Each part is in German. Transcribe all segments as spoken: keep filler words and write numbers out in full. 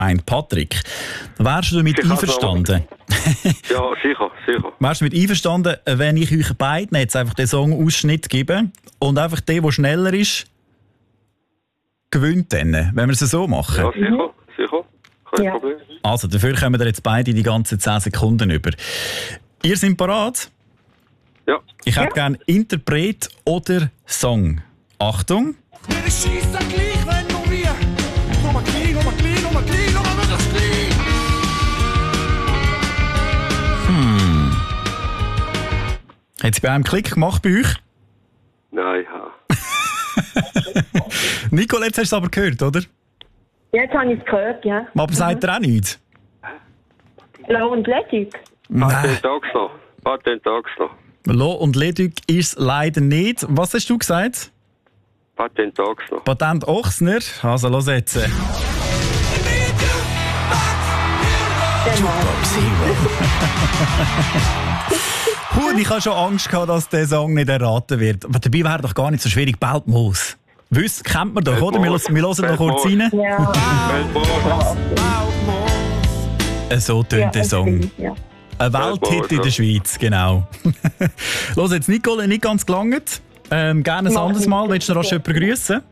ein Patrick. Wärst du damit Ich einverstanden? Ja, sicher, sicher. Wärst du damit einverstanden, wenn ich euch beiden jetzt einfach den Song-Ausschnitt gebe und einfach der, der schneller ist, gewinnt dann, wenn wir es so machen? Ja, sicher, sicher. Kein Ja. Problem. Also, dafür kommen wir jetzt beide die ganzen zehn Sekunden über. Ihr seid parat? Ja. Ich hätte gerne Interpret oder Song. Achtung. Mir ist scheisse gleich, wenn nur wir. Nur mal klein, nur mal klein, nur mal klein, nur mal möglichst klein. Hm. Hat es bei einem Klick gemacht bei euch? Nein, ja. Nicole, jetzt hast du es aber gehört, oder? Jetzt habe ich es gehört, ja. Aber sagt er auch nichts? Low und ledig. Patent Tags noch. Patent Tags noch. Lo und ledig ist leider nicht. Was hast du gesagt? Patent Tags noch. Patent Ochsner. Also, los jetzt. Der Puh, ich hatte schon Angst gehabt, dass der Song nicht erraten wird. Aber dabei wäre doch gar nicht so schwierig. Beltmoos. Wisst, kennt man doch, oder? Wir, wir hören noch kurz rein. Ja. Äh, So tönt Ja, der Song. Ja. Ein Welthit in der Schweiz, genau. Los jetzt, Nicole, nicht ganz gelangt. Ähm, gerne ein Mach anderes nicht. Mal. Willst du noch rasch jemanden grüßen?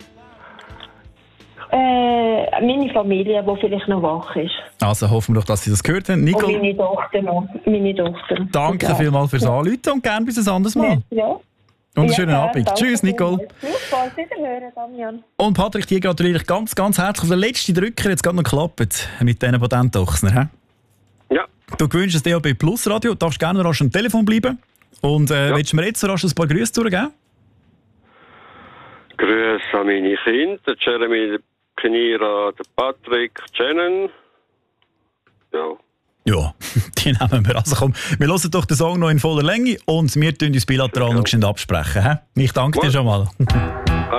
Äh, meine Familie, die vielleicht noch wach ist. Also hoffen wir doch, dass Sie das gehört haben. Und Nicole, meine Tochter noch. Meine Tochter. danke Ja. vielmals fürs Anrufen und gerne bis ein anderes Mal. Ja. Und einen Ja, schönen ja, Abend. danke Tschüss, Nicole. vielmals. Tschüss, wiederhören, Damian. Und Patrick, dir gratuliere ich ganz, ganz herzlich. Der letzte Drücker jetzt gerade noch geklappt mit diesen Patent-Ochsner. Ja. Du gewünscht das D A B Plus Radio. Du darfst gerne rasch am Telefon bleiben. Und äh, Ja. willst du mir jetzt so rasch ein paar Grüße durchgeben? Grüße an meine Kinder, der Jeremy, der Kenira, der Patrick, Shannon. Ja. Ja, die nehmen wir. Also komm, wir hören doch den Song noch in voller Länge und wir tun uns bilateral noch schnell absprechen. He? Ich danke dir schon mal.